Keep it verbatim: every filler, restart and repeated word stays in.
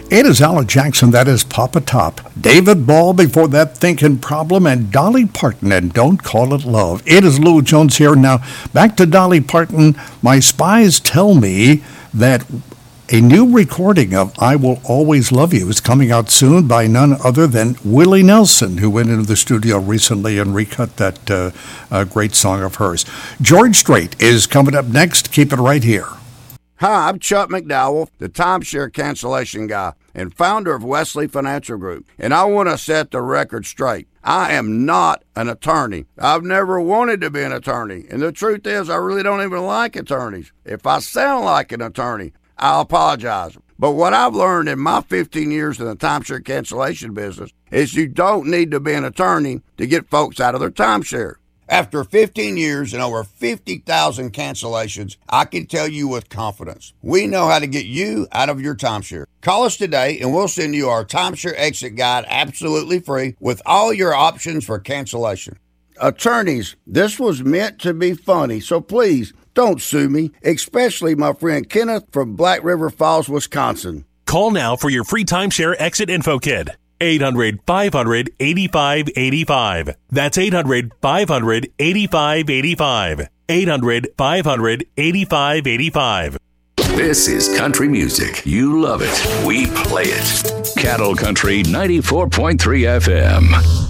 It is Alan Jackson, that is Papa Top. David Ball before that, Thinking Problem, and Dolly Parton and Don't Call It Love. It is Lou Jones here. Now, back to Dolly Parton. My spies tell me that a new recording of I Will Always Love You is coming out soon by none other than Willie Nelson, who went into the studio recently and recut that uh, uh, great song of hers. George Strait is coming up next. Keep it right here. Hi, I'm Chuck McDowell, the timeshare cancellation guy and founder of Wesley Financial Group, and I want to set the record straight. I am not an attorney. I've never wanted to be an attorney, and the truth is I really don't even like attorneys. If I sound like an attorney, I'll apologize. But what I've learned in my fifteen years in the timeshare cancellation business is you don't need to be an attorney to get folks out of their timeshare. After fifteen years and over fifty thousand cancellations, I can tell you with confidence, we know how to get you out of your timeshare. Call us today and we'll send you our timeshare exit guide absolutely free with all your options for cancellation. Attorneys, this was meant to be funny, so please don't sue me, especially my friend Kenneth from Black River Falls, Wisconsin. Call now for your free timeshare exit info kit. eight hundred, five hundred, eighty-five eighty-five. That's eight hundred, five hundred, eighty-five eighty-five. eight hundred, five hundred, eighty-five eighty-five. This is country music. You love it. We play it. Cattle Country ninety-four point three F M.